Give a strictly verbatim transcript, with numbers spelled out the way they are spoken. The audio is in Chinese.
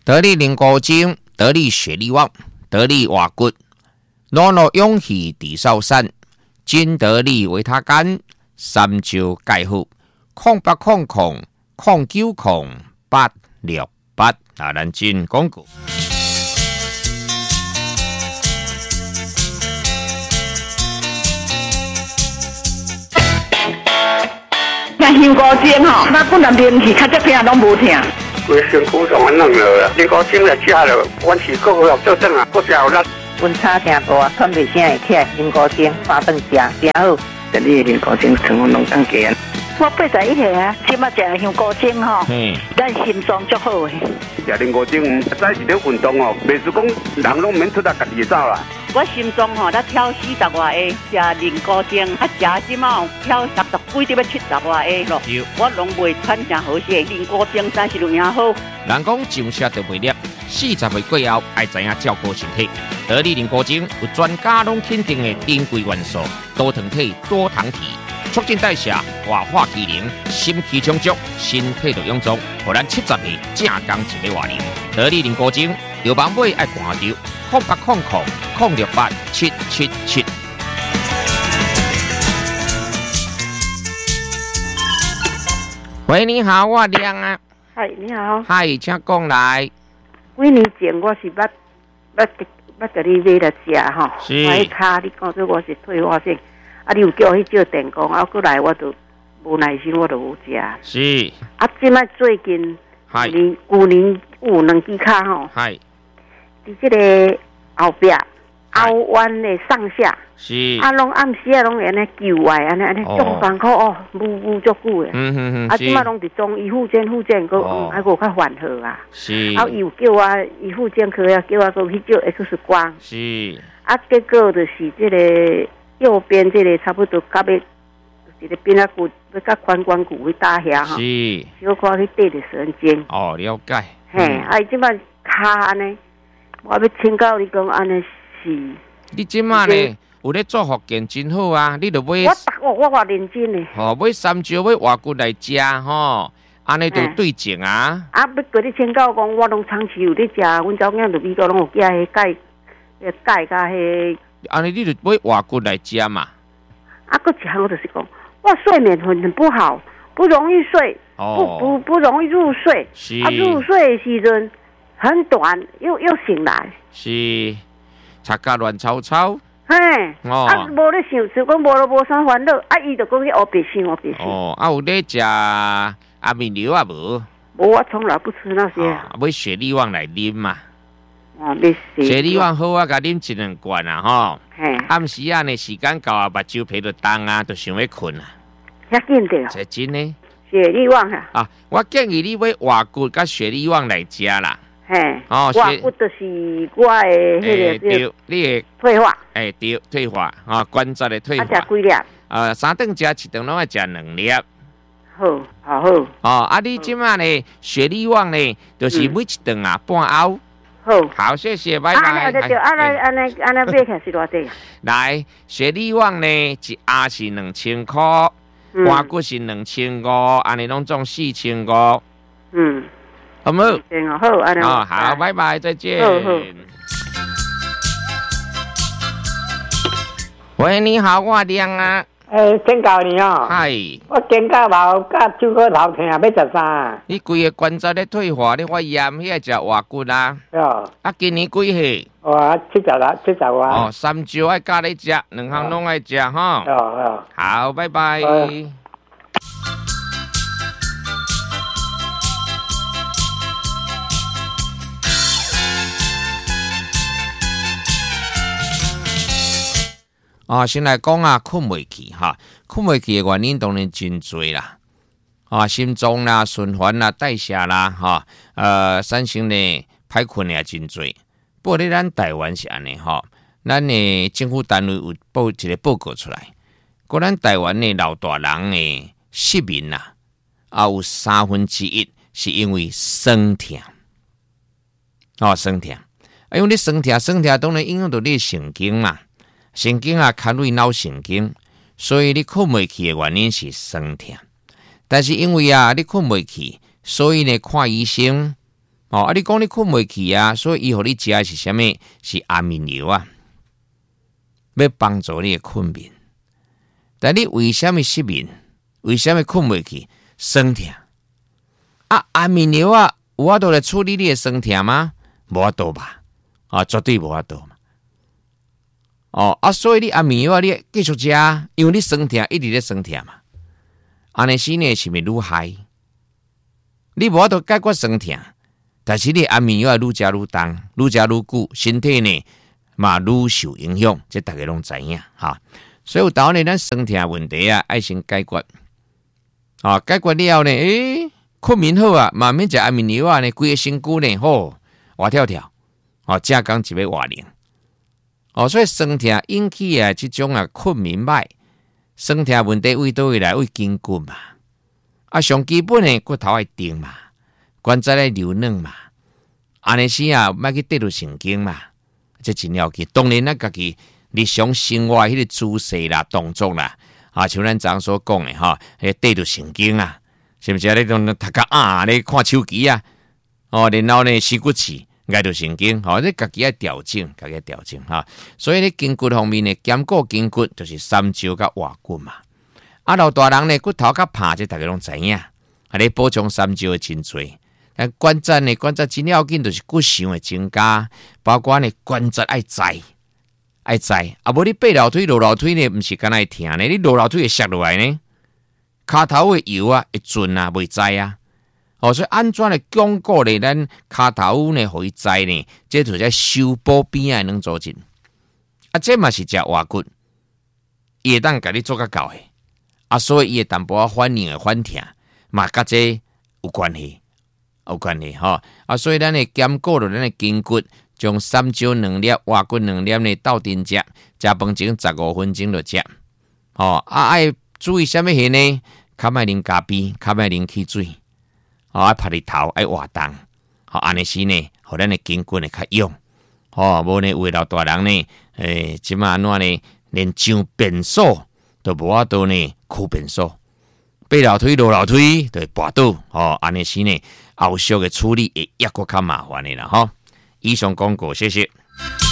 得力灵骨精，得力血力旺，得力活骨，努努勇气地少山，金得力维他干，三招解腹，空八空空，空九空八六八啊！咱进广告。 像香菇精吼，那本来面去较这片拢无疼。 规身躯上安弄了，香菇精来食了，阮是个个做正啊，个食有力。 温差真大，喘袂声会起来，香菇精三顿食真好。这里香菇精成分拢当加。我八十一岁啊，即马食香菇精吼，嗯，咱心脏足好诶。 食香菇精，早是咧运动哦，袂是讲人拢免出来家己走啦。 我心脏吼，才跳四十外下，食灵菇精，啊食即马跳六十几，得要七十外下咯。我拢袂喘真好势，灵菇精真是有影好。 人讲上车就袂粒，四十岁过后爱知影照顾身体。得力灵菇精有专家拢肯定的珍贵元素，多糖体、多糖体，促进代谢、活化机能、心气充足，身体就臃肿。互咱七十岁正刚一个活龄。得力灵菇精，有网买爱看着。空八空空空六八七七七。喂，你好，我亮啊。 嗨，你好。 嗨，请讲来。 几年前我是捌捌捌甲你买来食吼， 是。 我迄卡你讲说我是退化性，啊，你有叫我去照电工，啊，过来我就无耐心，我就无食。 是。 啊，即摆最近， 嗨， 去年去年有两支卡吼。 嗨。伫即个后壁后弯的上下， 是啊，拢暗时啊，拢安尼旧外安尼安尼，足艰苦哦，呜呜足久的。 嗯嗯嗯， 啊，即摆拢伫中医复健复健，个嗯，还个较缓和啊。 是。 啊，伊有叫我医复健科啊，叫我个去照 X 光。 是。 啊，结果就是即个右边即个差不多到要一个边啊骨要甲髋关节去打遐吼。 是。 小可去对着神经。 哦，了解。 嘿，啊，伊即摆骹安尼。我要请教你讲，安尼是？ 你即马呢有咧做复健真好啊！你著买我我我我认真嘞。 吼，买三招买活骨来食吼，安尼就对症啊。 啊，要跟你请教讲，我拢长期有咧食，阮查某囝著美国拢有寄迄钙，迄钙甲迄。 安尼你著买活骨来食嘛。 啊，搁一项我就是讲，我睡眠很很不好，不容易睡，哦、不不不容易入睡。 是。 啊，入睡的时阵。很短，又又醒来， 是，擦甲乱糟糟。 嘿，哦、啊，无咧想，就讲无咯，无啥烦恼。啊，伊就讲去黑白想，黑白想。 哦，啊，有咧食阿米牛啊无？ 无，我从来不吃那些。 啊，买雪力旺来啉嘛。 哦，没事。 雪力旺好啊，甲啉一两罐啊，吼。 嘿。 暗时啊呢，时间到啊，目睭皮就重啊，就想要困啊。 遐紧着。 这真呢。 雪力旺啊。 啊，我建议你买活骨甲雪力旺来食啦。 嘿，哦，活骨就是我的迄个， 对，你的退化， 哎，对，退化啊，关节的退化。 啊，食几粒？ 啊，三顿食一顿拢要食两粒。 好，好好。 哦，啊，你即马呢，雪力旺呢，就是每一顿啊半凹。 好， 好，谢谢，拜拜。 啊，对对，安尼安尼安尼买起来是偌济？ 来，雪力旺呢，一盒是两千块，活骨是两千五，安尼拢总四千五。嗯。好唔好？ 好，安尼。 哦，好，拜拜，再见。 好好。 喂，你好，我亮啊。 诶，请教你哦。 嗨。 我肩胛毛甲手骨头疼，要食啥？ 你规个关节咧退化，你发炎，迄个食活骨啦。 哦。 啊，今年几岁？ 我七十啦，七十啊。 哦，三招爱教你食，两项拢爱食吼。 哦哦。 好，拜拜。啊，先来讲啊，困袂去哈，困袂去的原因当然真多啦。啊，心脏啦、循环啦、代谢啦，哈，呃，产生呢歹困也真多。不过咧，咱台湾是安尼哈，咱的政府单位有报一个报告出来，果咱台湾的老大人的失眠啦，啊有三分之一是因为酸痛。哦，酸痛，啊，因为你酸痛，酸痛当然影响到你的神经嘛。神经啊，卡入脑神经，所以你困袂去的原因是酸痛。但是因为啊，你困袂去，所以呢，看医生哦，啊，你讲你困袂去啊，所以伊互你食的是啥物？是安眠药啊，要帮助你的困眠。但你为什么失眠？为什么困袂去？酸痛啊，安眠药啊，有法度来处理你的酸痛吗？无法度吧？啊，绝对无法度嘛。哦啊，所以你安眠药啊，你继续食，因为你酸痛一直咧酸痛嘛。安尼时呢，是咪愈害？你无法度解决酸痛。但是你安眠药愈食愈重，愈食愈久，身体呢嘛愈受影响，这大家拢知影哈。所以有当呢，咱酸痛问题啊，爱先解决。啊，解决了后呢，诶、欸，困眠好啊，慢慢食安眠药啊呢，规个身躯呢好活跳跳，哦，正讲一要活灵。哦，所以酸痛引起啊，这种啊困眠歹，酸痛问题为倒位来？为筋骨嘛。啊，上基本的骨头爱定嘛。关节咧柔软嘛，安尼时啊，莫去跌到神经嘛，这真要紧。当然，咱家己日常生活迄个姿势啦、动作啦，啊，像咱昨所讲的哈，迄跌到神经啊，是不是？你种读个啊，你看手机啊，哦，然后呢，膝骨刺挨到神经，哦，你家己要调整，家己要调整哈。所以咧，筋骨方面呢，兼顾筋骨就是三焦甲腕骨嘛。啊，老大人呢，骨头较怕，这大家拢知影。啊，你补充三焦的真侪。但关节呢，关节真要紧，就是骨相的增加，包括呢关节爱在爱在，啊无你爬楼梯、落楼梯呢，毋是干那会疼呢，你落楼梯会摔落来呢，骹头的油啊会准啊，袂在啊，哦，所以安怎来鞏固呢？咱骹头呢，互伊在呢，这就是修补边的软组织，啊，这嘛是食活骨，伊会当甲你做较到的，啊，所以伊会淡薄仔反应的反疼，嘛甲这有关系。有关系哈啊，所以咱呢兼顾了咱的筋骨，将三焦两粒、活骨两粒呢倒阵食，食饭前十五分钟就食。哦啊，爱注意什么嘢呢？较莫啉咖啡，较莫啉汽水，哦，爱晒日头，爱活动，好安尼时呢，互咱的筋骨呢较勇。哦，无呢为老大人呢，诶，即马安怎呢，连上便所都无法度呢，去便所。爬楼梯、落楼梯就会跋倒，哦，安尼时呢，后续的处理会抑搁较麻烦的啦，吼。以上广告，谢谢。